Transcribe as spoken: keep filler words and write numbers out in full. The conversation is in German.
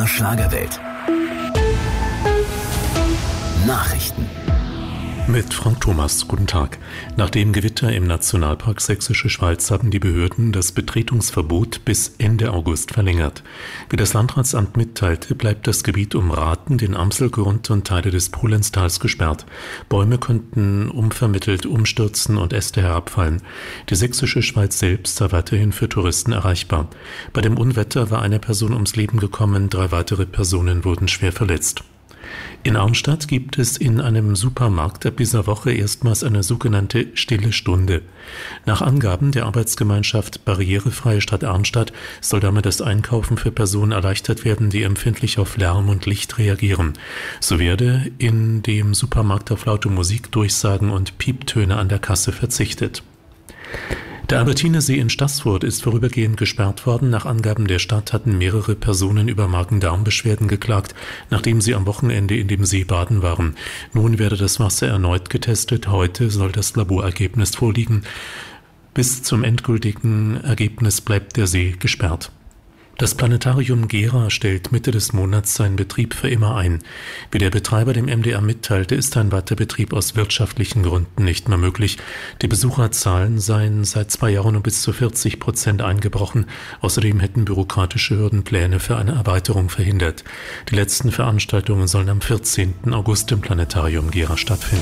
Gera Schlagerwelt. Nachrichten. Mit Frank Thomas, guten Tag. Nach dem Gewitter im Nationalpark Sächsische Schweiz haben die Behörden das Betretungsverbot bis Ende August verlängert. Wie das Landratsamt mitteilte, bleibt das Gebiet um Rathen, den Amselgrund und Teile des Pohlenztals gesperrt. Bäume könnten unvermittelt umstürzen und Äste herabfallen. Die Sächsische Schweiz selbst sei weiterhin für Touristen erreichbar. Bei dem Unwetter war eine Person ums Leben gekommen, drei weitere Personen wurden schwer verletzt. In Arnstadt gibt es in einem Supermarkt ab dieser Woche erstmals eine sogenannte Stille Stunde. Nach Angaben der Arbeitsgemeinschaft Barrierefreie Stadt Arnstadt soll damit das Einkaufen für Personen erleichtert werden, die empfindlich auf Lärm und Licht reagieren. So werde in dem Supermarkt auf laute Musik, Durchsagen und Pieptöne an der Kasse verzichtet. Der Albertinersee in Staßfurt ist vorübergehend gesperrt worden. Nach Angaben der Stadt hatten mehrere Personen über Magen-Darm-Beschwerden geklagt, nachdem sie am Wochenende in dem See baden waren. Nun werde das Wasser erneut getestet. Heute soll das Laborergebnis vorliegen. Bis zum endgültigen Ergebnis bleibt der See gesperrt. Das Planetarium Gera stellt Mitte des Monats seinen Betrieb für immer ein. Wie der Betreiber dem M D R mitteilte, ist ein Weiterbetrieb aus wirtschaftlichen Gründen nicht mehr möglich. Die Besucherzahlen seien seit zwei Jahren um bis zu vierzig Prozent eingebrochen. Außerdem hätten bürokratische Hürden Pläne für eine Erweiterung verhindert. Die letzten Veranstaltungen sollen am vierzehnten August im Planetarium Gera stattfinden.